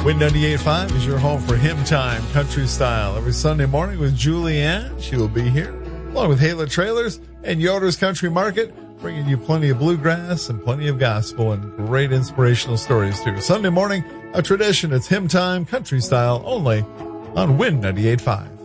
Win 98.5 is your home for Hymn Time Country Style every Sunday morning with Julianne. She will be here along with Hala Trailers and Yoder's Country Market, bringing you plenty of bluegrass and plenty of gospel and great inspirational stories too. Sunday morning, a tradition. It's Hymn Time Country Style only on Win 98.5.